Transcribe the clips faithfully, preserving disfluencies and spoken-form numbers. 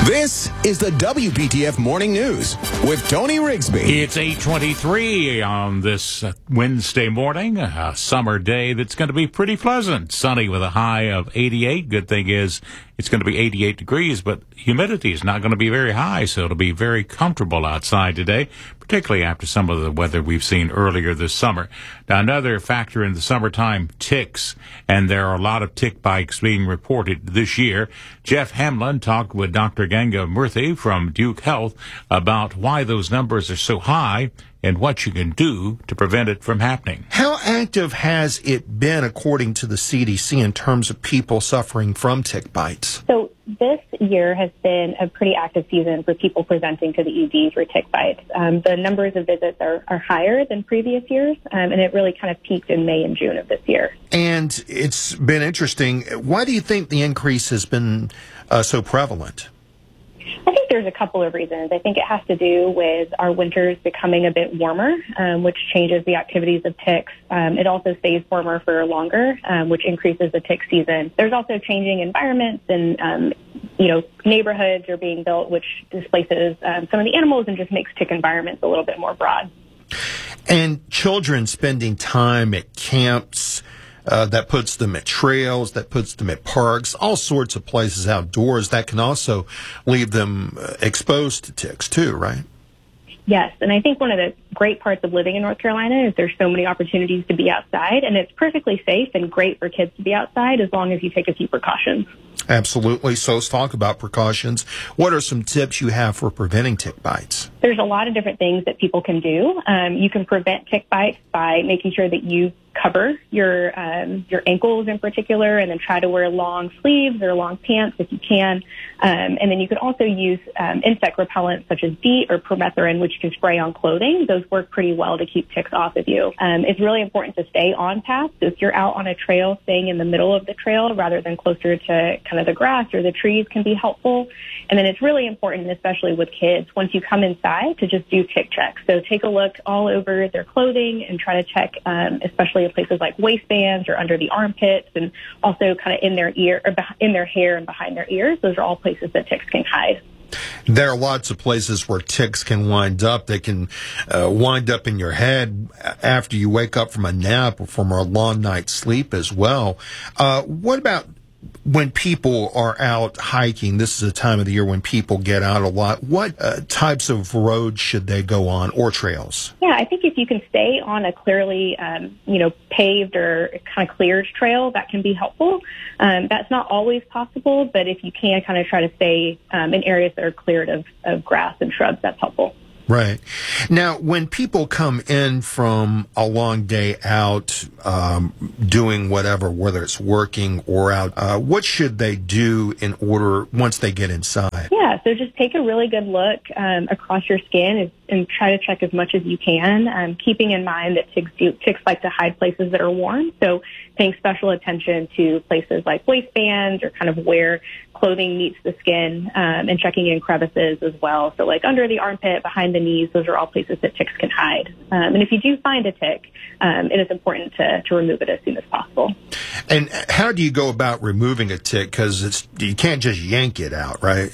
This is the W P T F Morning News with Tony Rigsby. It's eight twenty-three on this uh, Wednesday morning, a summer day that's going to be pretty pleasant. Sunny with a high of eighty-eight. Good thing is it's going to be eighty-eight degrees, but humidity is not going to be very high, so it'll be very comfortable outside today, particularly after some of the weather we've seen earlier this summer. Now, another factor in the summertime, ticks, and there are a lot of tick bites being reported this year. Jeff Hamlin talked with Doctor Ganga Murthy from Duke Health about why those numbers are so high and what you can do to prevent it from happening. How active has it been, according to the C D C, in terms of people suffering from tick bites? So this year has been a pretty active season for people presenting to the E D for tick bites. Um, the numbers of visits are, are higher than previous years, um, and it really kind of peaked in May and June of this year. And it's been interesting. Why do you think the increase has been uh, so prevalent? I think there's a couple of reasons. I think it has to do with our winters becoming a bit warmer, um, which changes the activities of ticks. Um, it also stays warmer for longer, um, which increases the tick season. There's also changing environments, and um, you know, neighborhoods are being built, which displaces um, some of the animals and just makes tick environments a little bit more broad. And children spending time at camps, Uh, that puts them at trails, that puts them at parks, all sorts of places outdoors that can also leave them uh, exposed to ticks too, right? Yes, and I think one of the great parts of living in North Carolina is there's so many opportunities to be outside, and it's perfectly safe and great for kids to be outside as long as you take a few precautions. Absolutely. So let's talk about precautions. What are some tips you have for preventing tick bites? There's a lot of different things that people can do. Um, you can prevent tick bites by making sure that you cover your um, your ankles in particular, and then try to wear long sleeves or long pants if you can. Um, and then you can also use um, insect repellents such as DEET or permethrin, which you can spray on clothing. Those work pretty well to keep ticks off of you. Um, it's really important to stay on path. So if you're out on a trail, staying in the middle of the trail rather than closer to kind of the grass or the trees can be helpful. And then it's really important, especially with kids, once you come inside, to just do tick checks. So take a look all over their clothing and try to check, um, especially in places like waistbands or under the armpits, and also kind of in their ear or in their hair and behind their ears. Those are all places that ticks can hide. There are lots of places where ticks can wind up. They can uh, wind up in your head after you wake up from a nap or from a long night's sleep as well. Uh, what about when people are out hiking? This is a time of the year when people get out a lot. What uh, types of roads should they go on, or trails? Yeah, I think if you can stay on a clearly, um, you know, paved or kind of cleared trail, that can be helpful. Um, that's not always possible, but if you can kind of try to stay um, in areas that are cleared of, of grass and shrubs, that's helpful. Right. Now, when people come in from a long day out, um, doing whatever, whether it's working or out, uh, what should they do in order once they get inside? Yeah, so just take a really good look um, across your skin and, and try to check as much as you can, um, keeping in mind that ticks, do, ticks like to hide places that are warm. So paying special attention to places like waistbands or kind of where clothing meets the skin, um, and checking in crevices as well. So like under the armpit, behind the knees, those are all places that ticks can hide. Um, and if you do find a tick, um, it is important to, to remove it as soon as possible. And how do you go about removing a tick? Because it's you can't just yank it out, right?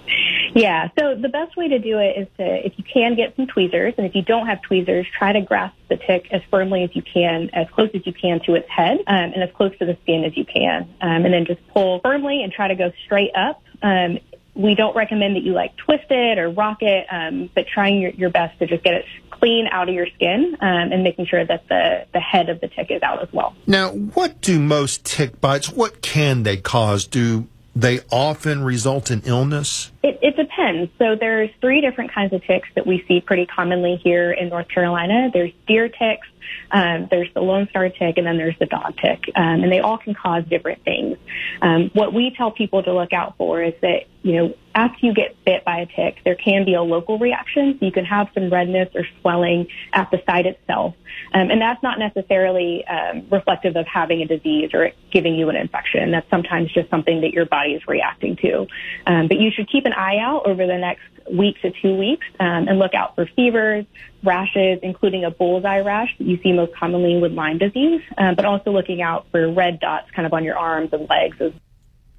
Yeah, so the best way to do it is to, if you can, get some tweezers, and if you don't have tweezers, try to grasp the tick as firmly as you can, as close as you can to its head, um, and as close to the skin as you can, um, and then just pull firmly and try to go straight up. Um, we don't recommend that you like twist it or rock it, um, but trying your, your best to just get it clean out of your skin, um, and making sure that the, the head of the tick is out as well. Now, what do most tick bites, what can they cause? Do they often result in illness? It, it depends. So there's three different kinds of ticks that we see pretty commonly here in North Carolina. There's deer ticks, um, there's the Lone Star tick, and then there's the dog tick. Um, and they all can cause different things. Um, what we tell people to look out for is that, you know, after you get bit by a tick, there can be a local reaction. So you can have some redness or swelling at the site itself. Um, and that's not necessarily um, reflective of having a disease or giving you an infection. That's sometimes just something that your body is reacting to. Um, but you should keep an eye out over the next week to two weeks um, and look out for fevers, rashes, including a bullseye rash that you see most commonly with Lyme disease, uh, but also looking out for red dots kind of on your arms and legs as well.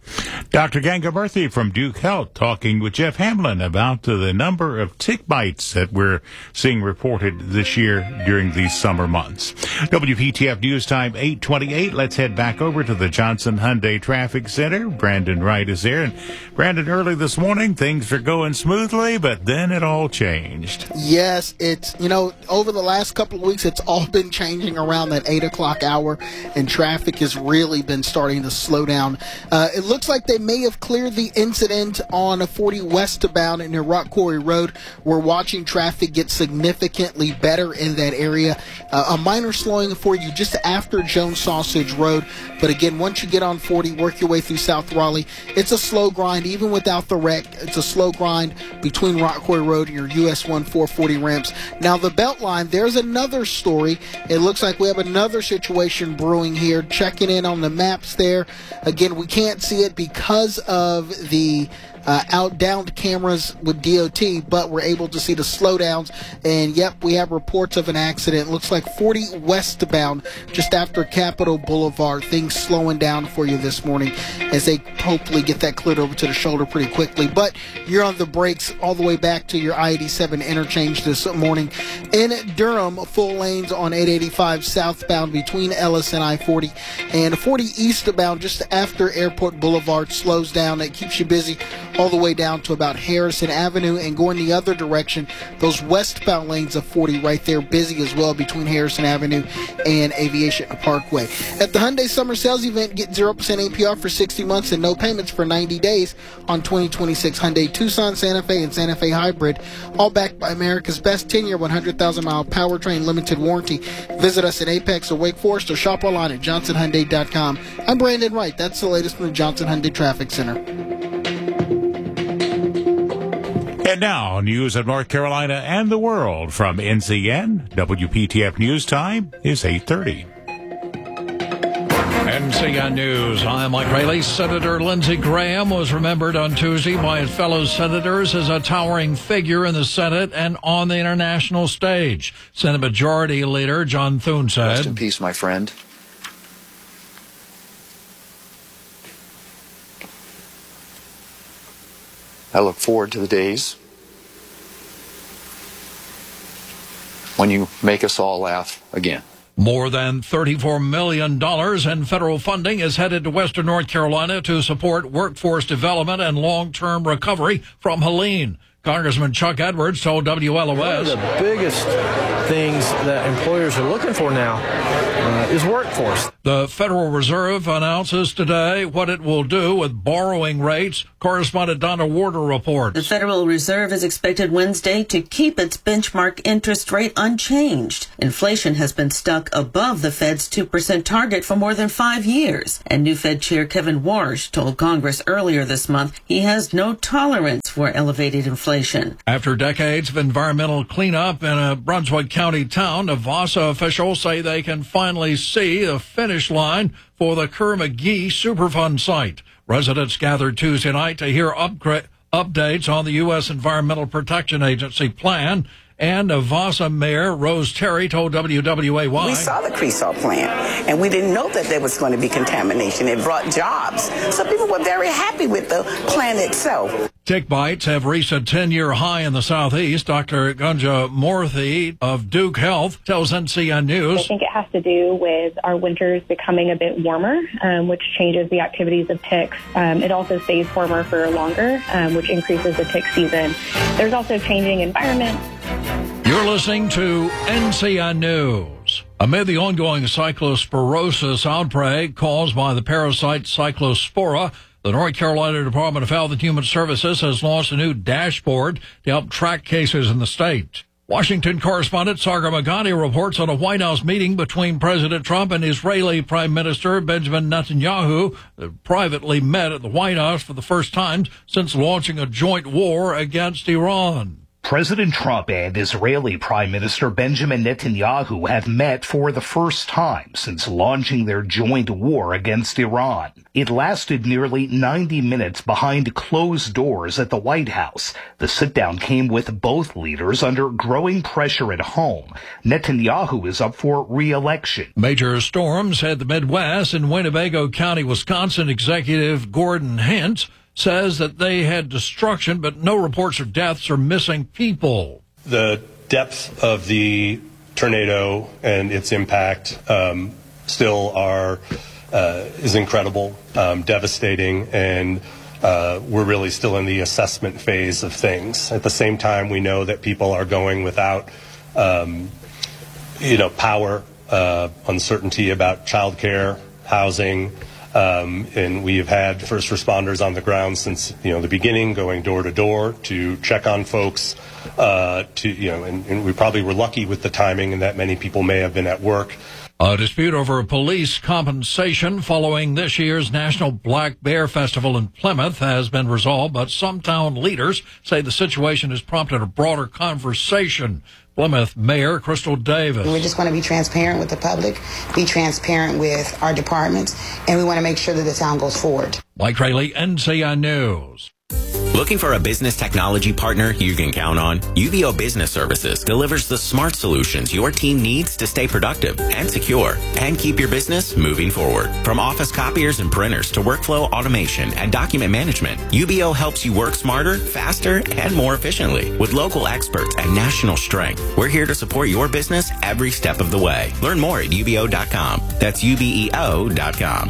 Doctor Ganga Murthy from Duke Health talking with Jeff Hamlin about uh, the number of tick bites that we're seeing reported this year during these summer months. W P T F News Time eight twenty-eight. Let's head back over to the Johnson Hyundai Traffic Center. Brandon Wright is there. And Brandon, early this morning, things are going smoothly, but then it all changed. Yes, it's, you know, over the last couple of weeks, it's all been changing around that eight o'clock hour, and traffic has really been starting to slow down. Uh, it looks like they may have cleared the incident on a forty westbound near Rock Quarry Road. We're watching traffic get significantly better in that area. Uh, a minor slowing for you just after Jones Sausage Road. But again, once you get on forty, work your way through South Raleigh, it's a slow grind. Even without the wreck, it's a slow grind between Rock Quarry Road and your U S one four forty ramps. Now, the Beltline, there's another story. It looks like we have another situation brewing here. Checking in on the maps there. Again, we can't see it because of the uh, out-downed cameras with D O T, but we're able to see the slowdowns. And, yep, we have reports of an accident. Looks like forty westbound just after Capitol Boulevard. Things slowing down for you this morning as they hopefully get that cleared over to the shoulder pretty quickly. But you're on the brakes all the way back to your I eighty-seven interchange this morning. In Durham, full lanes on eight eighty-five southbound between Ellis and I forty. And forty eastbound just after Airport Boulevard slows down. That keeps you busy all the way down to about Harrison Avenue, and going the other direction, those westbound lanes of forty right there busy as well between Harrison Avenue and Aviation Parkway. At the Hyundai Summer Sales Event, get zero percent A P R for sixty months and no payments for ninety days on twenty twenty-six Hyundai Tucson, Santa Fe, and Santa Fe Hybrid, all backed by America's best ten-year, one hundred thousand mile powertrain limited warranty. Visit us in Apex or Wake Forest or shop online at johnson hyundai dot com. I'm Brandon Wright. That's the latest from the Johnson Hyundai Traffic Center. And now, news of North Carolina and the world from N C N. W P T F News Time is eight thirty. N C N News, I'm Mike Rayleigh. Senator Lindsey Graham was remembered on Tuesday by his fellow senators as a towering figure in the Senate and on the international stage. Senate Majority Leader John Thune said, "Rest in peace, my friend. I look forward to the days when you make us all laugh again." More than thirty-four million dollars in federal funding is headed to Western North Carolina to support workforce development and long-term recovery from Helene. Congressman Chuck Edwards told W L O S, "One of the biggest things that employers are looking for now uh, is workforce." The Federal Reserve announces today what it will do with borrowing rates. Correspondent Donna Warder reports. The Federal Reserve is expected Wednesday to keep its benchmark interest rate unchanged. Inflation has been stuck above the Fed's two percent target for more than five years. And new Fed Chair Kevin Warsh told Congress earlier this month he has no tolerance for elevated inflation. After decades of environmental cleanup in a Brunswick County town, Navassa officials say they can finally see the finish line for the Kerr-McGee Superfund site. Residents gathered Tuesday night to hear upgra- updates on the U S Environmental Protection Agency plan. And Navassa Mayor Rose Terry told W W A Y, "We saw the Cresol plant, and we didn't know that there was going to be contamination. It brought jobs. So people were very happy with the plant itself." Tick bites have reached a ten-year high in the southeast. Doctor Ganga Murthy of Duke Health tells N C N News, I think it has to do with our winters becoming a bit warmer, um, which changes the activities of ticks. Um, it also stays warmer for longer, um, which increases the tick season. There's also changing environment. You're listening to N C N News. Amid the ongoing cyclosporosis outbreak caused by the parasite Cyclospora, the North Carolina Department of Health and Human Services has launched a new dashboard to help track cases in the state. Washington correspondent Sagar Meghani reports on a White House meeting between President Trump and Israeli Prime Minister Benjamin Netanyahu that privately met at the White House for the first time since launching a joint war against Iran. President Trump and Israeli Prime Minister Benjamin Netanyahu have met for the first time since launching their joint war against Iran. It lasted nearly ninety minutes behind closed doors at the White House. The sit-down came with both leaders under growing pressure at home. Netanyahu is up for re-election. Major storms hit the Midwest. In Winnebago County, Wisconsin, Executive Gordon Hintz says that they had destruction, but no reports of deaths or missing people. The depth of the tornado and its impact um, still are uh, is incredible, um, devastating, and uh, we're really still in the assessment phase of things. At the same time, we know that people are going without, um, you know, power, uh, uncertainty about childcare, housing. Um, and we have had first responders on the ground since, you know, the beginning, going door to door to check on folks. Uh, to you know, and, and we probably were lucky with the timing, and that many people may have been at work. A dispute over police compensation following this year's National Black Bear Festival in Plymouth has been resolved, but some town leaders say the situation has prompted a broader conversation. Plymouth Mayor Crystal Davis. We just want to be transparent with the public, be transparent with our departments, and we want to make sure that the town goes forward. Mike Rayleigh, N C I News. Looking for a business technology partner you can count on? U B O Business Services delivers the smart solutions your team needs to stay productive and secure and keep your business moving forward. From office copiers and printers to workflow automation and document management, U B O helps you work smarter, faster, and more efficiently. With local experts and national strength, we're here to support your business every step of the way. Learn more at U B O dot com. That's U B E O dot com.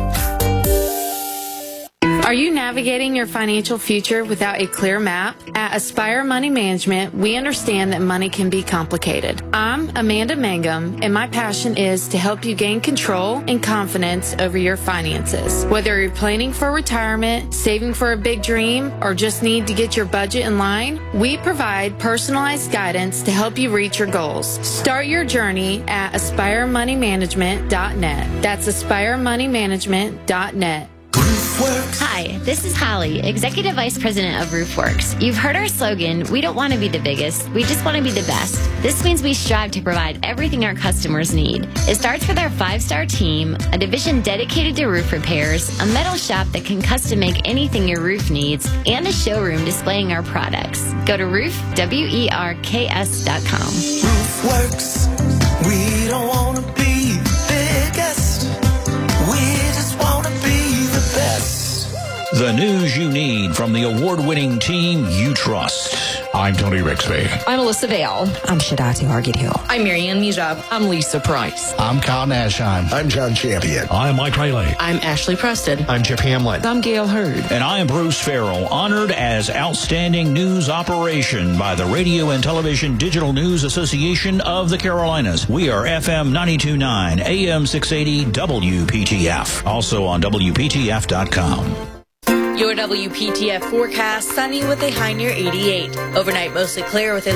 Are you navigating your financial future without a clear map? At Aspire Money Management, we understand that money can be complicated. I'm Amanda Mangum, and my passion is to help you gain control and confidence over your finances. Whether you're planning for retirement, saving for a big dream, or just need to get your budget in line, we provide personalized guidance to help you reach your goals. Start your journey at aspire money management dot net. That's aspire money management dot net. Hi, this is Holly, Executive Vice President of RoofWorks. You've heard our slogan, we don't want to be the biggest, we just want to be the best. This means we strive to provide everything our customers need. It starts with our five-star team, a division dedicated to roof repairs, a metal shop that can custom make anything your roof needs, and a showroom displaying our products. Go to roof werks dot com. RoofWorks, we don't want to be the biggest, we just want to be the best. The news you need from the award-winning team you trust. I'm Tony Rixby. I'm Alyssa Vale. I'm Shadati Hargit-Hill. I'm Marianne Mijab. I'm Lisa Price. I'm Kyle Nashheim. I'm John Champion. I'm Mike Rayleigh. I'm Ashley Preston. I'm Jeff Hamlin. I'm Gail Hurd. And I am Bruce Farrell, honored as Outstanding News Operation by the Radio and Television Digital News Association of the Carolinas. We are F M ninety-two point nine, A M six eighty, W P T F. Also on W P T F dot com. Your W P T F forecast, sunny with a high near eighty-eight. Overnight, mostly clear with a